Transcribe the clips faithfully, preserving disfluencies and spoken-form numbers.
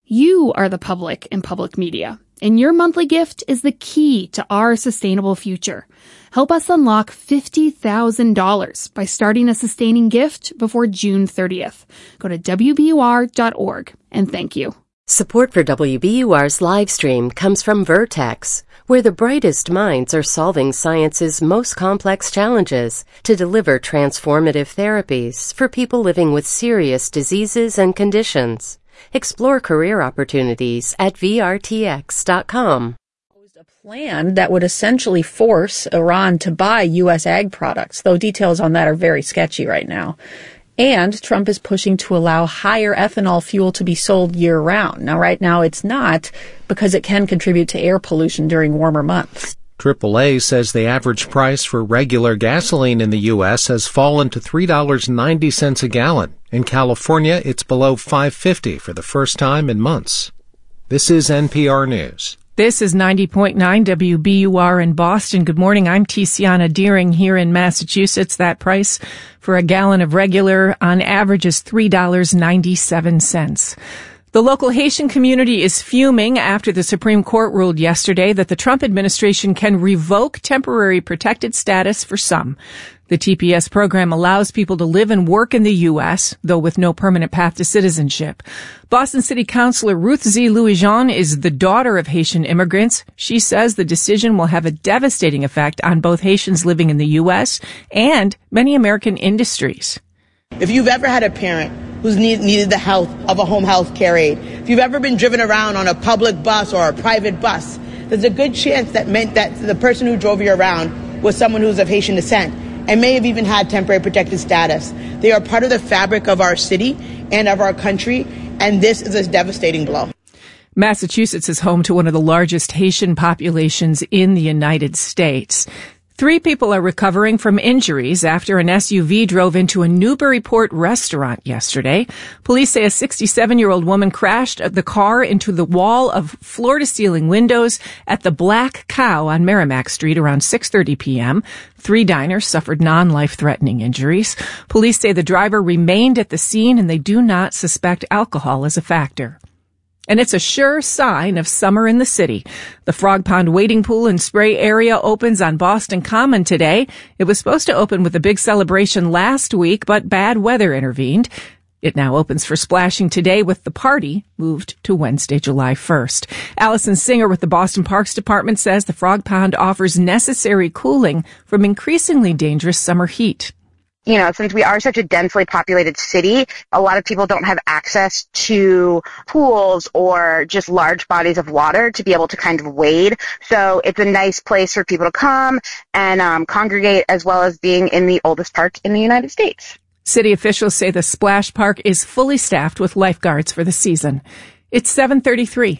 You are the public in public media, and your monthly gift is the key to our sustainable future. Help us unlock fifty thousand dollars by starting a sustaining gift before June thirtieth. Go to W B U R dot org, and thank you. Support for W B U R's live stream comes from Vertex, where the brightest minds are solving science's most complex challenges to deliver transformative therapies for people living with serious diseases and conditions. Explore career opportunities at V R T X dot com. A plan that would essentially force Iran to buy U S ag products, though details on that are very sketchy right now. And Trump is pushing to allow higher ethanol fuel to be sold year-round. Now, right now it's not, because it can contribute to air pollution during warmer months. triple A says the average price for regular gasoline in the U S has fallen to three dollars and ninety cents a gallon. In California, it's below five dollars and fifty cents for the first time in months. This is N P R News. This is ninety point nine W B U R in Boston. Good morning. I'm Tiziana Deering here in Massachusetts. That price for a gallon of regular on average is three dollars and ninety-seven cents. The local Haitian community is fuming after the Supreme Court ruled yesterday that the Trump administration can revoke temporary protected status for some. The T P S program allows people to live and work in the U S, though with no permanent path to citizenship. Boston City Councilor Ruth Z. Louis-Jean is the daughter of Haitian immigrants. She says the decision will have a devastating effect on both Haitians living in the U S and many American industries. If you've ever had a parent who's need, needed the help of a home health care aide, if you've ever been driven around on a public bus or a private bus, there's a good chance that meant that the person who drove you around was someone who's of Haitian descent and may have even had temporary protected status. They are part of the fabric of our city and of our country, and this is a devastating blow. Massachusetts is home to one of the largest Haitian populations in the United States. Three people are recovering from injuries after an S U V drove into a Newburyport restaurant yesterday. Police say a sixty-seven-year-old woman crashed the car into the wall of floor-to-ceiling windows at the Black Cow on Merrimack Street around six thirty p.m. Three diners suffered non-life-threatening injuries. Police say the driver remained at the scene and they do not suspect alcohol as a factor. And it's a sure sign of summer in the city. The Frog Pond wading pool and spray area opens on Boston Common today. It was supposed to open with a big celebration last week, but bad weather intervened. It now opens for splashing today, with the party moved to Wednesday, July first. Allison Singer with the Boston Parks Department says the Frog Pond offers necessary cooling from increasingly dangerous summer heat. You know, since we are such a densely populated city, a lot of people don't have access to pools or just large bodies of water to be able to kind of wade. So it's a nice place for people to come and um, congregate, as well as being in the oldest park in the United States. City officials say the splash park is fully staffed with lifeguards for the season. It's seven thirty-three.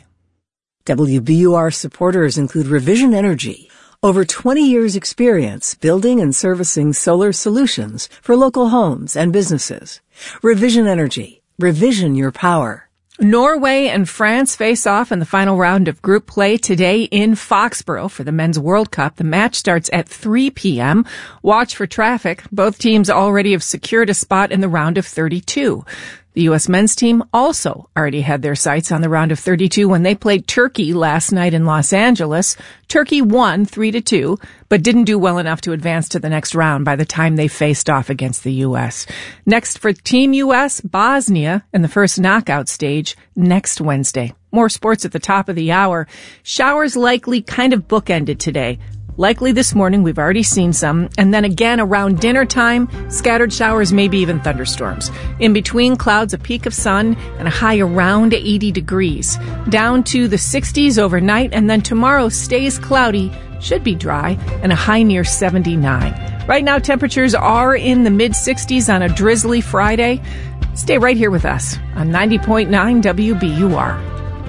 W B U R supporters include Revision Energy. Over twenty years experience building and servicing solar solutions for local homes and businesses. Revision Energy. Revision your power. Norway and France face off in the final round of group play today in Foxborough for the Men's World Cup. The match starts at three p.m. Watch for traffic. Both teams already have secured a spot in the round of thirty-two. The U S men's team also already had their sights on the round of thirty-two when they played Turkey last night in Los Angeles. Turkey won three to two, but didn't do well enough to advance to the next round by the time they faced off against the U S. Next for Team U S, Bosnia in the first knockout stage next Wednesday. More sports at the top of the hour. Showers likely kind of bookended today. Likely this morning, we've already seen some. And then again around dinner time, scattered showers, maybe even thunderstorms. In between, clouds, a peak of sun, and a high around eighty degrees. Down to the sixties overnight, and then tomorrow stays cloudy, should be dry, and a high near seventy-nine. Right now, temperatures are in the mid-sixties on a drizzly Friday. Stay right here with us on ninety point nine W B U R.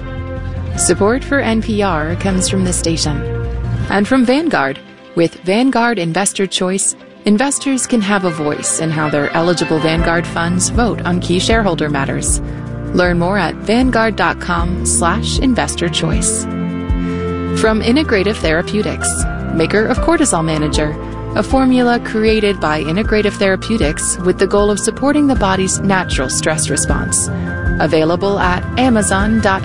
Support for N P R comes from the station. And from Vanguard. With Vanguard Investor Choice, investors can have a voice in how their eligible Vanguard funds vote on key shareholder matters. Learn more at vanguard.com slash investor choice. From Integrative Therapeutics, maker of Cortisol Manager, a formula created by Integrative Therapeutics with the goal of supporting the body's natural stress response. Available at amazon dot